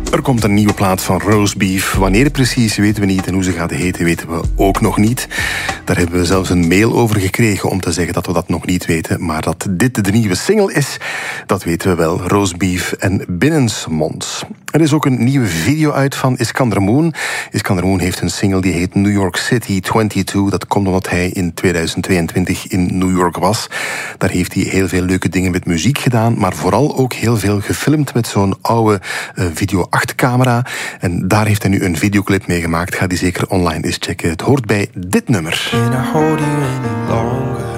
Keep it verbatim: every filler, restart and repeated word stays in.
Er komt een nieuwe plaat van Roastbeef. Wanneer precies weten we niet en hoe ze gaat heten weten we ook nog niet. Daar hebben we zelfs een mail over gekregen om te zeggen dat we dat nog niet weten. Maar dat dit de nieuwe single is, dat weten we wel. Roastbeef en Binnensmonds. Er is ook een nieuwe video uit van Iskander Moon. Iskander Moon heeft een single die heet New York City tweeëntwintig. Dat komt omdat hij in tweeduizend tweeëntwintig in New York was. Daar heeft hij heel veel leuke dingen met muziek gedaan, maar vooral ook heel veel gefilmd met zo'n oude uh, video acht camera. En daar heeft hij nu een videoclip mee gemaakt. Ga die zeker online eens checken. Het hoort bij dit nummer. Can I hold you any longer?